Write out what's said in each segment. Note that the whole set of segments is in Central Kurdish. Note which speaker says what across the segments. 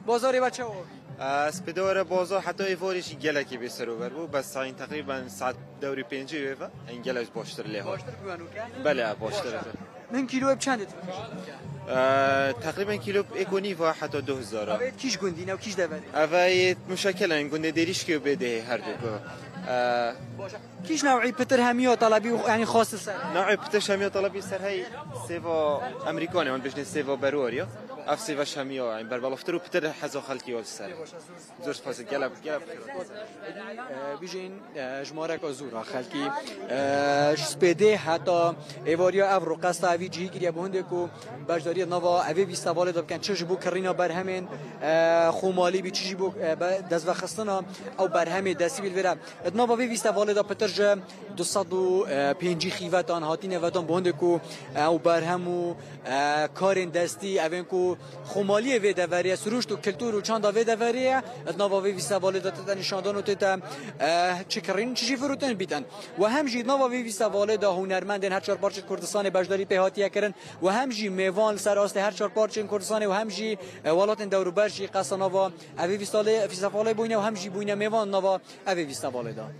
Speaker 1: بازاری بچه ها
Speaker 2: سپیدوره بازار حتی ایواریشی گله کی بسرو برو بس این تقریبا ساعت دوری پنجی ویفا این گلهش باشتر لیه
Speaker 1: باشتر بیانو که
Speaker 2: بله باشتر
Speaker 1: من کیلو چند
Speaker 2: تقریبا کیلو اکونی و حتی 2000
Speaker 1: اوید کیش گندینه و کیش دوری
Speaker 2: اوید مشکل این گنده دیریش که بده هر دو
Speaker 1: کیش نوعی پتر همیه طلبی یعنی خاص سر
Speaker 2: نوعی پتر همیه طلبی سر هی سیوا امریکانی من بجنه سیوا بروریا اف سیوا شمیه این بر بالافترو پتر حزو خالکی ول سر زور سپاس گلب
Speaker 1: بیجین جماره که زور خالکی سپیده حتی ایواریا افرو قصد اوی جی گریه بونده کو بجداری نوا اوی بیست واله دب کن چه بو کرینا بر همین خومالی بی چی بو دست و خستنا او بر همین دستی بیل ورم نوا اوی بیست واله دب پترج 205 خیوتان هاتین وطن بونده کو او بر همو کارین دستی اوین کو خومالی وی دوریه سروشت و کلتور و چند وی دوریه نوا اوی بیست واله دب نشاندان و تتا چکرین چی فروتن بیتن و هم جی نوا اوی بیست واله دا هنرمندن هر چهار پارچه کردستان بجداری پهاتیه کردن و هم جی میوان سر است هر چهار پارچه کردستان و هم جی ولات دور برجی قصنوا اوی بیست واله بوینه و هم جی بوینه میوان نوا اوی بیست واله دا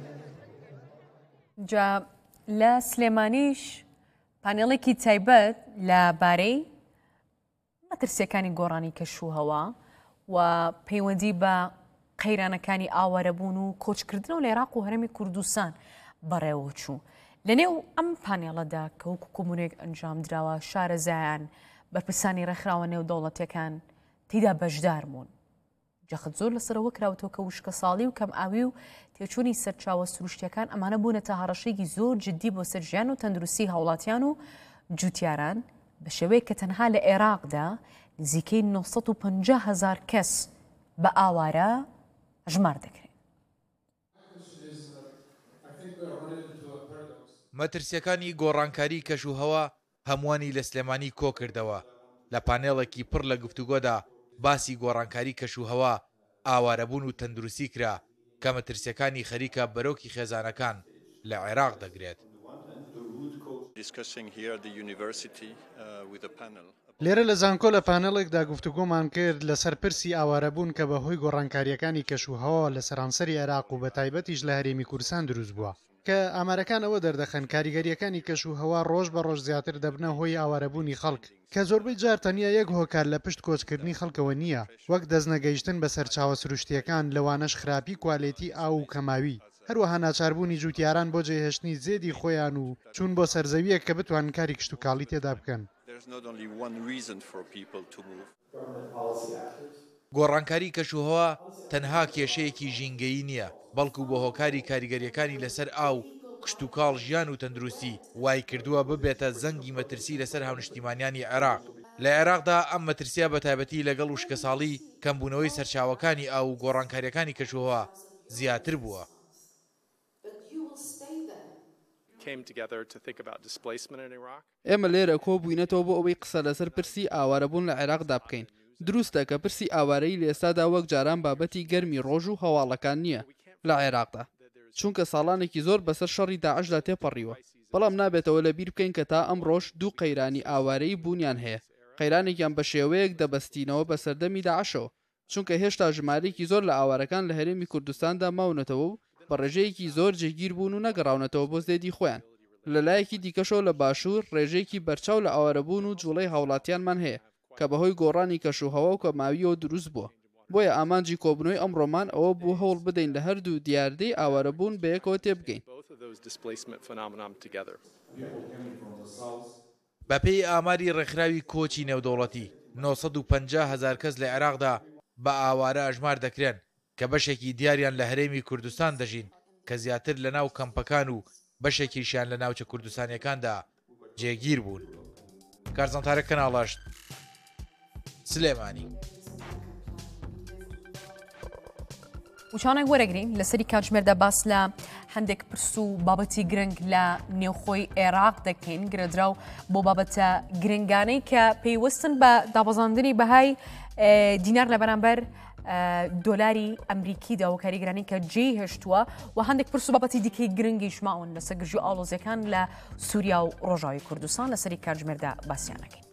Speaker 3: جا لا سليمانيش پانێڵێکی تایبەت لەبارەی مەترسیەکانی گۆڕانی کەشوهەوا و پەیوەندی بە قەیرانەکانی ئاوارەبوون و کۆچکردنەوە لە عێراق و هەرێمی کوردستان بەڕێوە چوو لەنێو ئەم پانێڵەدا کە وەکو کۆمونێک ئەنجام درراوە شارەزایان بەرپرسانی ڕێکخراوە نێودەوڵەتیەکان تێیدا بەشدار بوون جەخت زۆر لەسەرەوە کراوەتەوە کە وشکە ساڵی و کەم ئاوی و تێچوونی سەرچاوە سروشتیەکان ئەمانە بوونەتە هەڕەشەیەکی زۆر جددی بۆ سەر ژیان و تەندروستی هاوڵاتیان و جوتیاران بە شێوەیە کە تەنها لە عێراقدا نزیکەی 950,000 کەس بە ئاوارە ژمار دەکرێت.
Speaker 4: مەترسیەکانی گۆڕانکاری کەشوهەوا هەمووانی لە سلێمانی کۆ کردەوە لە پانێڵێکی پڕ لە گفتوگۆدا باسی گۆڕانکاری کەشوهەوا ئاوارەبوون و تەندروستی کرا کە مەترسیەکانی خەریکە بەرەوکی خێزانەکان لە عێراق دەگرێت.
Speaker 5: لێرە لە زانکۆ لە پانێڵێکدا گفتوگۆمان کرد لەسەر پرسی ئاوارەبوون کە بەهۆی گۆڕانکاریەکانی کەشوهەوا لە سەرانسەری عێراق و بە تایبەتیش لە هەرێمی کوردستان دروست بووە کە ئامارەکان ئەوە دەردەخەن کاریگەریەکانی کەشوهەوا ڕۆژ بە ڕۆژ زیاتر دەبنە هۆی ئاوارەبوونی خەڵک کە زۆربەی جار تەنیا یەک هۆکار لە پشت کۆچکردنی خەڵکەوە نییە وەک دەستنەگەیشتن بە سەرچاوە سروشتیەکان لەوانەش خراپی کوالێتی ئاو و کەماوی هەروەها ناچاربوونی جوتیاران بۆ جێهێشتنی زێدی خۆیان و چوون بۆ سەرزەویەک کە بتوان کاری کشت و کاڵی تێدا بکەن.
Speaker 4: گۆڕانکاری کەشوهەوا تەنها کێشەیەکی ژینگەیی نییە بەڵکو بە هۆکاری کاریگەریەکانی لەسەر ئاو کشت و کاڵ ژیان و تەندروستی وای کردووە ببێتە زەنگی مەترسی لەسەر هاونیشتیمانیانی عێراق لە عێراقدا ئەم مەترسیە بە تایبەتی لەگەڵ وشکە ساڵی کەمبوونەوەی سەرچاوەکانی ئاو و گۆڕانکاریەکانی کەشوهەوا زیاتر بووە.
Speaker 6: ئێمە لێرە کۆ بووینەتەوە بۆ ئەوەی قسە لەسەر پرسی ئاوارەبوون لە عێراقدا بکەین. دروستە کە پرسی ئاوارەی لە ئێستادا وەک جاران بابەتی گەرمی ڕۆژ و هەواڵەکان نییە لە عێراقدا چونکە ساڵانێکی زۆر بەسەر شەڕی داعشدا تێپەڕیوە بەڵام نابێتەوە لە بیر بکەین کە تا ئەم ڕۆژ دوو قەیرانی ئاوارەی بوونیان هەیە قەیرانێکیان بە شێوەیەک دەبەستینەوە بە سەردەمی داعشەوە چونکە هێشتا ژمارەیەکی زۆر لە ئاوارەکان لە هەرێمی کوردستاندا ماونەتەوە و بە ڕێژەیەکی زۆر جێگیر بوون و نەگەڕاونەتەوە بۆ زێدی خۆیان لەلایەکی دیکەشەوە لە باشوور ڕێژەیەکی بەرچاو لە ئاوارەبوون و جوڵەی هاوڵاتیانمان هەیە کە بەهۆی گۆڕانی کەشوهەوا و کەماویەوە دروست بووە بۆیە ئامانجی کۆبنەوەی ئەمڕۆمان ئەوە بوو هەوڵ بدەین لە هەردوو دیاردەی ئاوارەبوون بەیەکەوە تێبگەین.
Speaker 4: بەپێی ئاماری ڕێکخراوی کۆچی نێودەوڵەتی 950,000 کەس لە عێراقدا بە ئاوارە ئەژمار دەکرێن کە بەشێکی دیاریان لە هەرێمی کوردستان دەژین کە زیاتر لە ناو کەمپەکان و بەشێکیشیان لە ناوچە کوردستانیەکاندا جێگیر بوون. کارزانتارە کەناڵاشت سلێمانی.
Speaker 3: وچانێک وەرەگرین لەسەری کاتژمێردا باس لە هەندێک پرس و بابەتی گرنگ لە نێوخۆی عێراق دەکەین گرەدراو بۆ بابەتە گرنگانەی کە پێیوەستن بە دابەزاندنی بەهای دینار لە بەرامبەر دۆلاری ئەمریکیدا و کاریگرانی کە جێی هێشتووە و هەندێک پرس و بابەتی دیکەی گرنگیش ماون لەسەر گرژی ئاڵۆزیەکان لە سووریا و ڕۆژاوی کوردستان لەسەری کاتژمێردا باسییانەکەین.